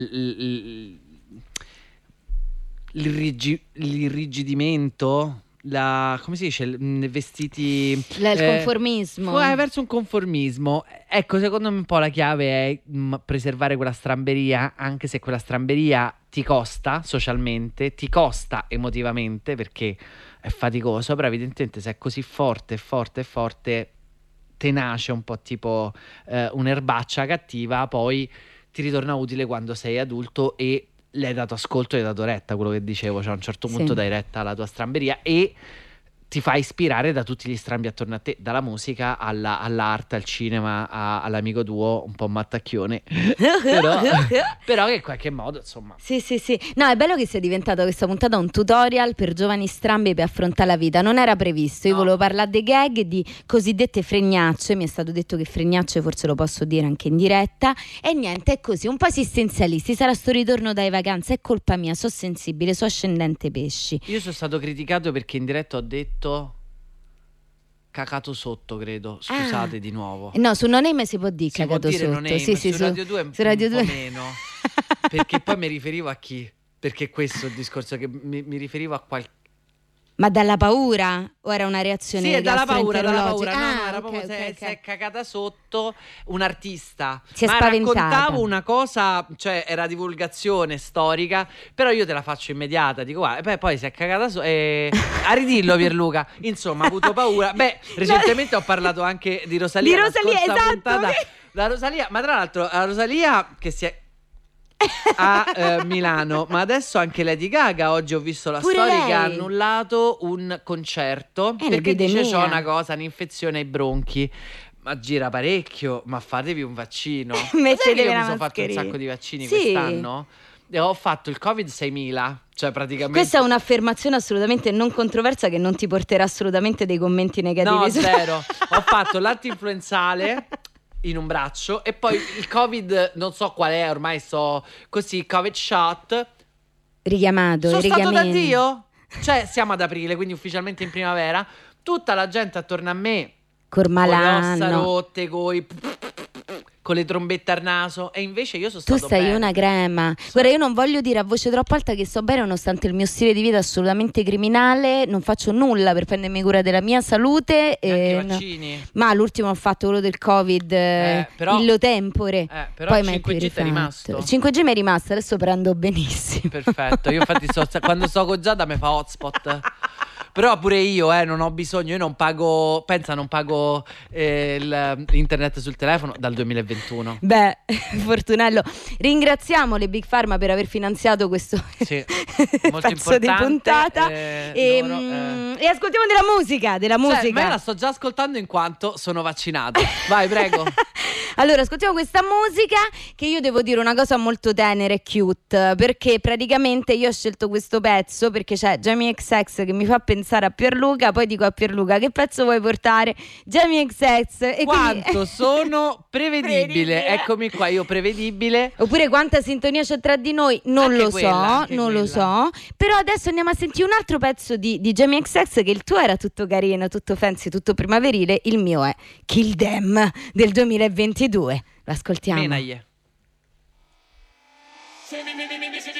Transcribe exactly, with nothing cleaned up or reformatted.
l- l'irrigi- l'irrigidimento, la, come si dice, L- vestiti La- il eh, conformismo. fu- eh, verso un conformismo. Ecco, secondo me un po' la chiave è mm, preservare quella stramberia, anche se quella stramberia ti costa socialmente, ti costa emotivamente, perché è faticoso, però evidentemente se è così forte, forte, forte, tenace, un po' tipo eh, un'erbaccia cattiva, poi ti ritorna utile quando sei adulto e le hai dato ascolto e hai dato retta a quello che dicevo, cioè a un certo Sì. punto dai retta alla tua stramberia e ti fa ispirare da tutti gli strambi attorno a te, dalla musica alla- all'arte, al cinema, a- all'amico tuo un po' mattacchione, però, però che in qualche modo, insomma, Sì, sì, sì. No, è bello che sia diventata questa puntata un tutorial per giovani strambi per affrontare la vita. Non era previsto. Io No. volevo parlare dei gag e di cosiddette fregnacce. Mi è stato detto che fregnacce forse lo posso dire anche in diretta. E niente, è così, un po' esistenzialisti. Sarà sto ritorno dalle vacanze, è colpa mia, so sensibile, so ascendente pesci. io sono stato criticato perché in diretta ho detto cacato sotto, credo, scusate Ah. di nuovo. No, su Non Aim si può dire Si può cagato dire sotto. non aim, Sì, sì, su su, Radio due su Radio un po' due. meno, perché poi mi riferivo a chi? Perché questo è il discorso, che mi, mi riferivo a qualche... Ma dalla paura? O era una reazione Sì, è dalla paura, dalla paura. gastroenterologica? No, no, Ah, era ok, proprio ok, se, ok. se è cagata sotto un artista. Si è Ma spaventata. raccontavo una cosa, cioè era divulgazione storica, però io te la faccio immediata. Dico, guarda, beh, poi si è cagata sotto. Eh, a ridillo Pierluca. Insomma, ha avuto paura. Beh, recentemente ho parlato anche di Rosalia. Di la Rosalia, scorsa esatto, puntata. che- La Rosalia, ma tra l'altro, la Rosalia che si è a eh, Milano, ma adesso anche Lady Gaga. Oggi ho visto la Pure storia lei. che ha annullato un concerto È perché dice l'epidemia. c'ho una cosa, un'infezione ai bronchi. Ma gira parecchio, ma fatevi un vaccino. Lo sai Mettetevi che io la mi sono fatto un mascherina. sacco di vaccini Sì. quest'anno? E ho fatto il Covid seimila, cioè praticamente... Questa è un'affermazione assolutamente non controversa che non ti porterà assolutamente dei commenti negativi. No, su- zero. Ho fatto l'antinfluenzale in un braccio e poi il Covid, non so qual è, ormai so così, Covid shot. Richiamato, Sono i stato da richiamini. Dio? Cioè, siamo ad aprile, quindi ufficialmente in primavera. Tutta la gente attorno a me con le ossa Cormalano. rotte, coi... con le trombette al naso. E invece io sono Tu stato sei bene. una crema. Guarda, io non voglio dire a voce troppo alta che sto bene, nonostante il mio stile di vita assolutamente criminale. Non faccio nulla per prendermi cura della mia salute. Neanche eh, i no. vaccini. Ma l'ultimo ho fatto quello del Covid, eh, Eh, però- illo tempore. Eh, però Poi il mai cinque G più ti è rifatto. rimasto. Il cinque G mi è rimasto, adesso prendo benissimo. Perfetto. Io infatti sto, quando sto con Giada mi fa hotspot. Però pure io, eh, non ho bisogno, io non pago, pensa, non pago eh, il- internet sul telefono dal duemilaventuno. Beh, Fortunello, ringraziamo le Big Pharma per aver finanziato questo Sì, molto pezzo di importante, puntata. eh, e, loro, mm, e ascoltiamo della musica, della Cioè, musica. ma io la sto già ascoltando in quanto sono vaccinato. Vai, prego. Allora, ascoltiamo questa musica che io devo dire una cosa molto tenera e cute, perché praticamente io ho scelto questo pezzo perché c'è Jamie X X che mi fa pensare a Pierluca, poi dico a Pierluca che pezzo vuoi portare? Jamie X X e Quanto quindi... sono prevedibile. Prevedibile. Eccomi qua, io prevedibile. Oppure quanta sintonia c'è tra di noi, non Anche lo quella, so, anche non lo quella. so. Però adesso andiamo a sentire un altro pezzo di, di Jamie X X, che il tuo era tutto carino, tutto fancy, tutto primaverile. Il mio è Kill Them del duemilaventidue. L'ascoltiamo. Menaglie.